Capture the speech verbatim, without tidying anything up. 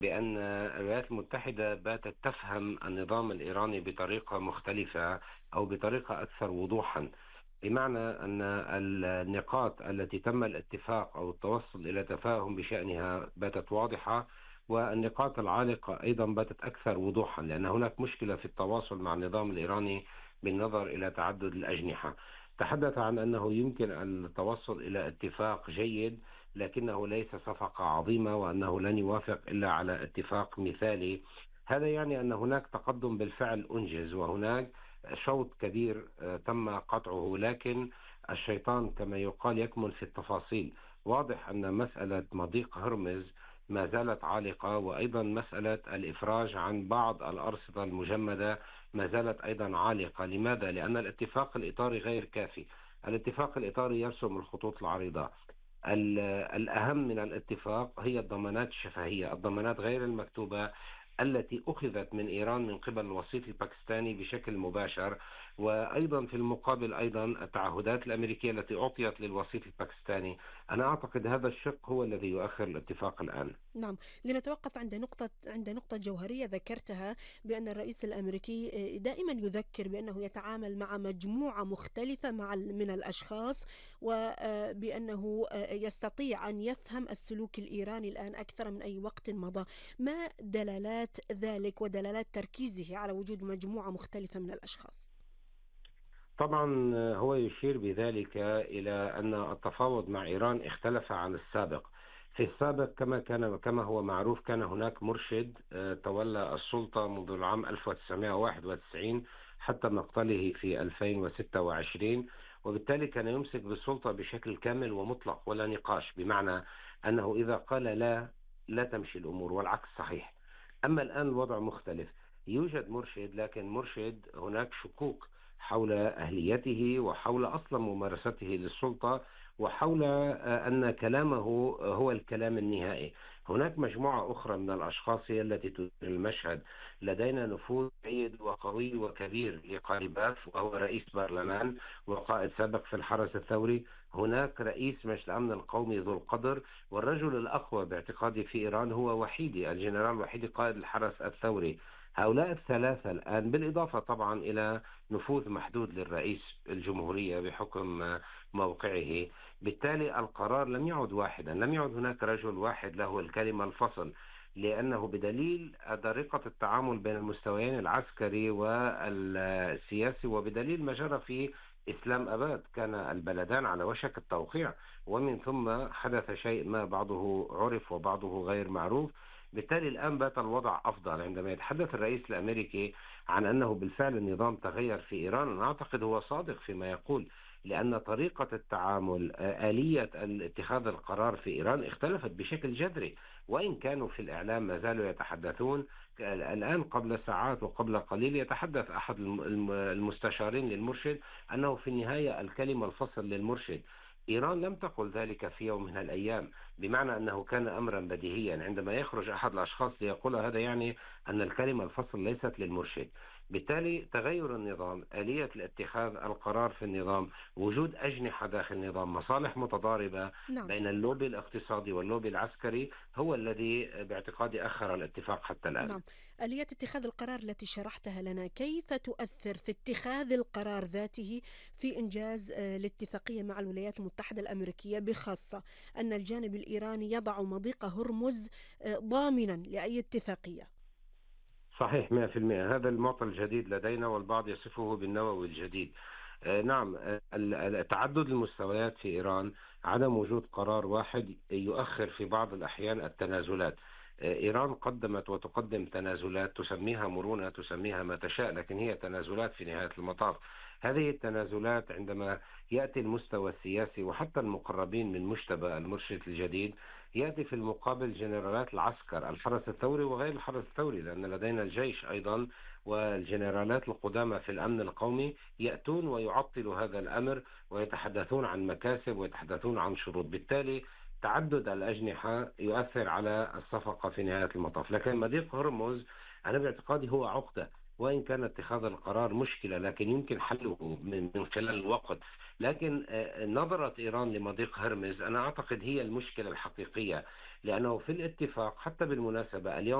بأن الولايات المتحدة باتت تفهم النظام الإيراني بطريقة مختلفة أو بطريقة أكثر وضوحا، بمعنى أن النقاط التي تم الاتفاق أو التوصل إلى تفاهم بشأنها باتت واضحة، والنقاط العالقة أيضا باتت أكثر وضوحا، لأن هناك مشكلة في التواصل مع النظام الإيراني بالنظر إلى تعدد الأجنحة. تحدث عن أنه يمكن أن التوصل إلى اتفاق جيد، لكنه ليس صفقة عظيمة، وأنه لن يوافق إلا على اتفاق مثالي. هذا يعني أن هناك تقدم بالفعل أنجز، وهناك شوط كبير آه، تم قطعه، لكن الشيطان كما يقال يكمن في التفاصيل. واضح أن مسألة مضيق هرمز ما زالت عالقة، وأيضا مسألة الإفراج عن بعض الأرصدة المجمدة ما زالت أيضا عالقة. لماذا؟ لأن الاتفاق الإطاري غير كافي. الاتفاق الإطاري يرسم الخطوط العريضة. ال- الأهم من الاتفاق هي الضمانات الشفهية، الضمانات غير المكتوبة التي أخذت من إيران من قبل الوسيط الباكستاني بشكل مباشر، وأيضا في المقابل أيضا التعهدات الأمريكية التي أعطيت للوسيط الباكستاني. أنا أعتقد هذا الشق هو الذي يؤخر الاتفاق الآن. نعم. لنتوقف عند نقطة عند نقطة جوهرية ذكرتها، بأن الرئيس الأمريكي آه، دائما يذكر بأنه يتعامل مع مجموعة مختلفة مع ال- من الأشخاص، وبأنه يستطيع أن يفهم السلوك الإيراني الآن أكثر من أي وقت مضى. ما دلالات ذلك ودلالات تركيزه على وجود مجموعة مختلفة من الأشخاص؟ طبعا هو يشير بذلك إلى أن التفاوض مع إيران اختلف عن السابق. في السابق كما كان كما هو معروف، كان هناك مرشد آه، تولى السلطة منذ العام ألف وتسعمائة وواحد وتسعين حتى مقتله في ألفين وستة وعشرين، وبالتالي كان يمسك بالسلطة بشكل كامل ومطلق ولا نقاش، بمعنى أنه إذا قال لا لا تمشي الأمور، والعكس صحيح. أما الآن الوضع مختلف، يوجد مرشد، لكن مرشد هناك شكوك حول أهليته وحول أصلا ممارسته للسلطة، وحول آه، أن كلامه هو الكلام النهائي. هناك مجموعة أخرى من الأشخاص هي التي تدير المشهد. لدينا نفوذ جيد وقوي وكبير لقارباف، وهو رئيس برلمان وقائد سابق في الحرس الثوري. هناك رئيس مجلس الأمن القومي ذو القدر، والرجل الأقوى باعتقادي في إيران هو وحيدي، الجنرال وحيدي قائد الحرس الثوري. هؤلاء الثلاثة الآن، بالإضافة طبعا إلى نفوذ محدود للرئيس الجمهورية بحكم موقعه، بالتالي القرار لم يعد واحدا، لم يعد هناك رجل واحد له الكلمة الفصل. لأنه بدليل طريقة التعامل بين المستويين العسكري والسياسي، وبدليل ما جرى في إسلام أباد، كان البلدان على وشك التوقيع، ومن ثم حدث شيء ما بعضه عرف وبعضه غير معروف. بالتالي الآن بات الوضع أفضل. عندما يتحدث الرئيس الأمريكي عن أنه بالفعل النظام تغير في إيران، أنا أعتقد هو صادق فيما يقول، لأن طريقة التعامل آه، آلية اتخاذ القرار في إيران اختلفت بشكل جذري. وإن كانوا في الإعلام ما زالوا يتحدثون. الآن قبل ساعات وقبل قليل يتحدث أحد الم- الم- المستشارين للمرشد أنه في النهاية الكلمة الفصل للمرشد. إيران لم تقل ذلك في يوم من الأيام، بمعنى أنه كان أمرا بديهيا. عندما يخرج أحد الأشخاص ليقول هذا، يعني أن الكلمة الفصل ليست للمرشد. بالتالي تغير النظام، آلية الاتخاذ القرار في النظام، وجود أجنحة داخل النظام، مصالح متضاربة نعم. بين اللوبي الاقتصادي واللوبي العسكري، هو الذي باعتقادي أخر الاتفاق حتى الآن. نعم. آلية اتخاذ القرار التي شرحتها لنا كيف تؤثر في اتخاذ القرار ذاته في إنجاز آه، الاتفاقية مع الولايات المتحدة الأمريكية، بخاصة أن الجانب الإيراني يضع مضيق هرمز آه، ضامنا لأي اتفاقية؟ صحيح مئة في المئة. هذا المعطى الجديد لدينا، والبعض يصفه بالنووي الجديد. آه، نعم. آه، ال- تعدد المستويات في إيران، عدم وجود قرار واحد يؤخر في بعض الأحيان التنازلات. آه، إيران قدمت وتقدم تنازلات، تسميها مرونة، تسميها ما تشاء، لكن هي تنازلات في نهاية المطاف. هذه التنازلات عندما يأتي المستوى السياسي وحتى المقربين من مجتبى المرشد الجديد، يأتي في المقابل جنرالات العسكر، الحرس الثوري وغير الحرس الثوري، لأن لدينا الجيش أيضا، والجنرالات القدامى في الأمن القومي يأتون ويعطلوا هذا الأمر، ويتحدثون عن مكاسب ويتحدثون عن شروط. بالتالي تعدد الأجنحة يؤثر على الصفقة في نهاية المطاف. لكن مضيق هرمز أنا باعتقادي هو عقدة، وإن كان اتخاذ القرار مشكلة، لكن يمكن حله من من خلال الوقت. لكن آه، نظرة إيران لمضيق هرمز أنا أعتقد هي المشكلة الحقيقية. لأنه في الاتفاق حتى بالمناسبة اليوم